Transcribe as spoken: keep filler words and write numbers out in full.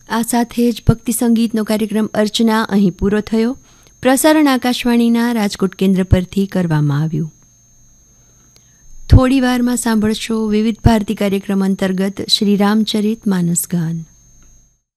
આ સાથે જ ભક્તિ સંગીતનો કાર્યક્રમ અર્ચના અહીં પૂરો થયો. પ્રસારણ આકાશવાણીના રાજકોટ કેન્દ્ર પરથી કરવામાં આવ્યું. થોડી વારમાં સાંભળશો વિવિધ ભારતી કાર્યક્રમ અંતર્ગત શ્રી રામચરિત માનસ ગાન.